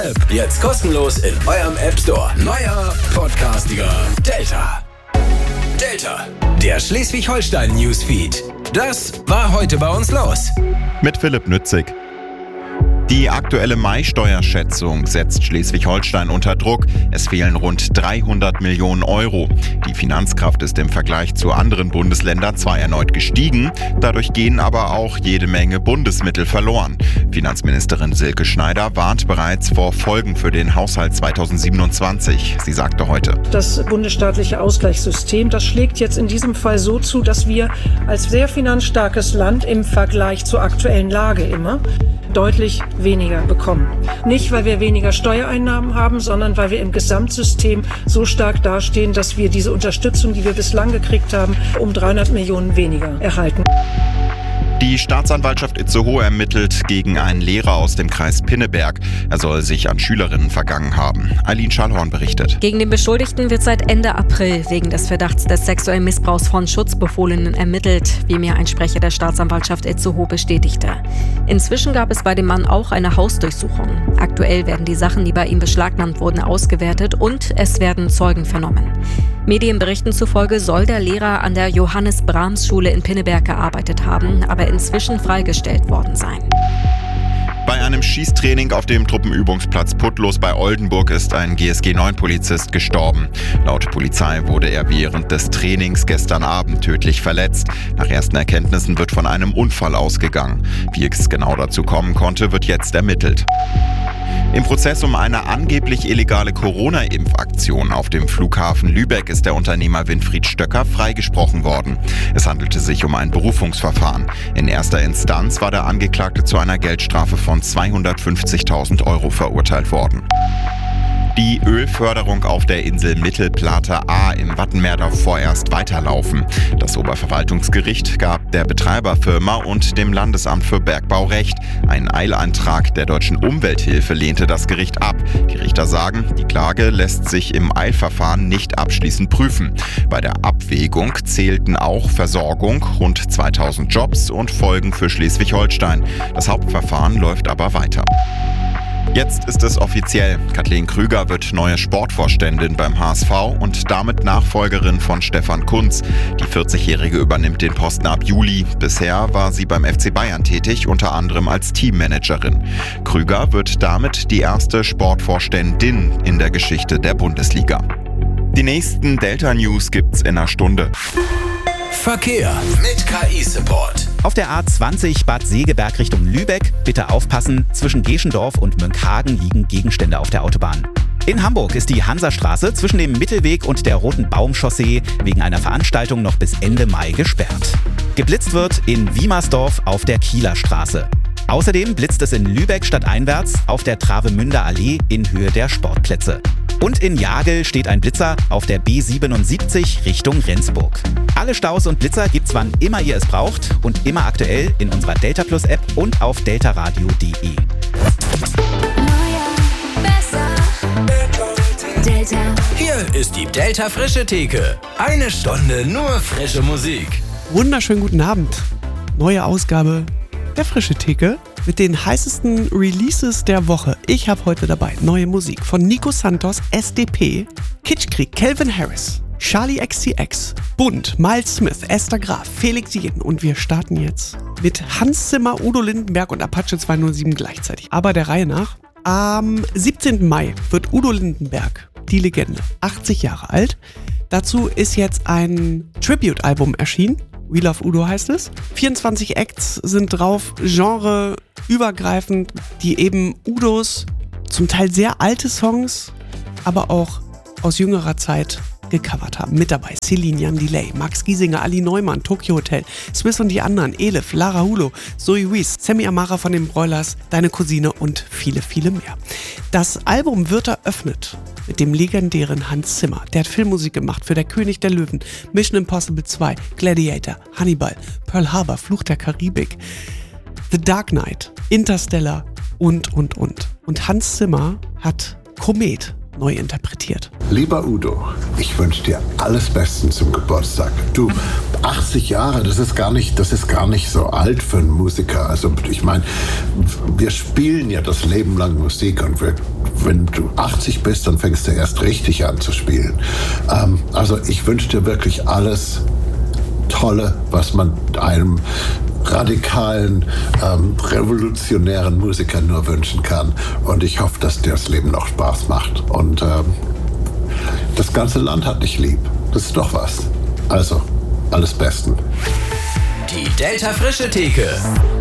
App jetzt kostenlos in eurem App Store. Neuer Podcastiger Delta. Delta, der Schleswig-Holstein Newsfeed. Das war heute bei uns los. Mit Philipp Nützig. Die aktuelle Mai-Steuerschätzung setzt Schleswig-Holstein unter Druck. Es fehlen rund 300 Millionen Euro. Die Finanzkraft ist im Vergleich zu anderen Bundesländern zwar erneut gestiegen, dadurch gehen aber auch jede Menge Bundesmittel verloren. Finanzministerin Silke Schneider warnt bereits vor Folgen für den Haushalt 2027. Sie sagte heute: Das bundesstaatliche Ausgleichssystem, das schlägt jetzt in diesem Fall so zu, dass wir als sehr finanzstarkes Land im Vergleich zur aktuellen Lage immer deutlich weniger bekommen. Nicht, weil wir weniger Steuereinnahmen haben, sondern weil wir im Gesamtsystem so stark dastehen, dass wir diese Unterstützung, die wir bislang gekriegt haben, um 300 Millionen weniger erhalten. Die Staatsanwaltschaft Itzehoe ermittelt gegen einen Lehrer aus dem Kreis Pinneberg. Er soll sich an Schülerinnen vergangen haben. Eileen Schallhorn berichtet. Gegen den Beschuldigten wird seit Ende April wegen des Verdachts des sexuellen Missbrauchs von Schutzbefohlenen ermittelt, wie mir ein Sprecher der Staatsanwaltschaft Itzehoe bestätigte. Inzwischen gab es bei dem Mann auch eine Hausdurchsuchung. Aktuell werden die Sachen, die bei ihm beschlagnahmt wurden, ausgewertet und es werden Zeugen vernommen. Medienberichten zufolge soll der Lehrer an der Johannes-Brahms-Schule in Pinneberg gearbeitet haben, aber inzwischen freigestellt worden sein. Bei einem Schießtraining auf dem Truppenübungsplatz Putlos bei Oldenburg ist ein GSG-9-Polizist gestorben. Laut Polizei wurde er während des Trainings gestern Abend tödlich verletzt. Nach ersten Erkenntnissen wird von einem Unfall ausgegangen. Wie es genau dazu kommen konnte, wird jetzt ermittelt. Im Prozess um eine angeblich illegale Corona-Impfaktion auf dem Flughafen Lübeck ist der Unternehmer Winfried Stöcker freigesprochen worden. Es handelte sich um ein Berufungsverfahren. In erster Instanz war der Angeklagte zu einer Geldstrafe von 250.000 Euro verurteilt worden. Die Ölförderung auf der Insel Mittelplate A im Wattenmeer darf vorerst weiterlaufen. Das Oberverwaltungsgericht gab der Betreiberfirma und dem Landesamt für Bergbau Recht. Ein Eilantrag der Deutschen Umwelthilfe lehnte das Gericht ab. Die Richter sagen, die Klage lässt sich im Eilverfahren nicht abschließend prüfen. Bei der Abwägung zählten auch Versorgung, rund 2000 Jobs und Folgen für Schleswig-Holstein. Das Hauptverfahren läuft aber weiter. Jetzt ist es offiziell. Kathleen Krüger wird neue Sportvorständin beim HSV und damit Nachfolgerin von Stefan Kuntz. Die 40-Jährige übernimmt den Posten ab Juli. Bisher war sie beim FC Bayern tätig, unter anderem als Teammanagerin. Krüger wird damit die erste Sportvorständin in der Geschichte der Bundesliga. Die nächsten Delta-News gibt's in einer Stunde. Verkehr mit KI-Support. Auf der A20 Bad Segeberg Richtung Lübeck, bitte aufpassen, zwischen Geschendorf und Mönckehagen liegen Gegenstände auf der Autobahn. In Hamburg ist die Hansastraße zwischen dem Mittelweg und der Roten Baumchaussee wegen einer Veranstaltung noch bis Ende Mai gesperrt. Geblitzt wird in Wiemersdorf auf der Kieler Straße. Außerdem blitzt es in Lübeck stadteinwärts auf der Travemünder Allee in Höhe der Sportplätze. Und in Jagel steht ein Blitzer auf der B77 Richtung Rendsburg. Alle Staus und Blitzer gibt's wann immer ihr es braucht und immer aktuell in unserer Delta Plus App und auf deltaradio.de. Delta. Hier ist die Delta Frische Theke. Eine Stunde nur frische Musik. Wunderschönen guten Abend. Neue Ausgabe der Frische Theke mit den heißesten Releases der Woche. Ich habe heute dabei neue Musik von Nico Santos, SDP, Kitschkrieg, Calvin Harris, Charlie XCX, Bund, Miles Smith, Esther Graf, Felix Jähn und wir starten jetzt mit Hans Zimmer, Udo Lindenberg und Apache 207 gleichzeitig. Aber der Reihe nach. Am 17. Mai wird Udo Lindenberg, die Legende, 80 Jahre alt. Dazu ist jetzt ein Tribute-Album erschienen. We Love Udo heißt es. 24 Acts sind drauf, genreübergreifend, die eben Udos zum Teil sehr alte Songs, aber auch aus jüngerer Zeit gecovert haben. Mit dabei Celine, Jan Delay, Max Giesinger, Ali Neumann, Tokyo Hotel, Swiss und die anderen, Elif, Lara Hulo, Zoe Wees, Sammy Amara von den Broilers, Deine Cousine und viele, viele mehr. Das Album wird eröffnet mit dem legendären Hans Zimmer. Der hat Filmmusik gemacht für Der König der Löwen, Mission Impossible 2, Gladiator, Hannibal, Pearl Harbor, Fluch der Karibik, The Dark Knight, Interstellar und. Und Hans Zimmer hat Komet neu interpretiert. Lieber Udo, ich wünsche dir alles Beste zum Geburtstag. Du, 80 Jahre, das ist gar nicht so alt für einen Musiker. Also ich meine, wir spielen ja das Leben lang Musik und wenn du 80 bist, dann fängst du erst richtig an zu spielen. Also ich wünsche dir wirklich alles Tolle, was man einem radikalen, revolutionären Musiker nur wünschen kann. Und ich hoffe, dass dir das Leben noch Spaß macht. Und das ganze Land hat dich lieb. Das ist doch was. Also, alles Besten. Die Delta Frische Theke.